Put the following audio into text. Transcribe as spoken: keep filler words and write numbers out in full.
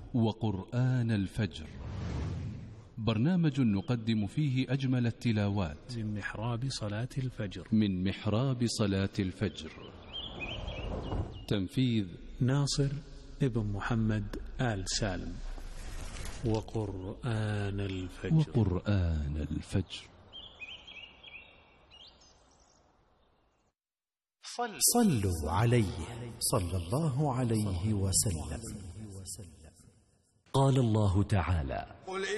وقرآن الفجر، برنامج نقدم فيه أجمل التلاوات من محراب صلاة الفجر من محراب صلاة الفجر. تنفيذ ناصر ابن محمد آل سالم. وقرآن الفجر وقرآن الفجر. صلوا عليه صلى الله عليه وسلم. قال الله تعالى: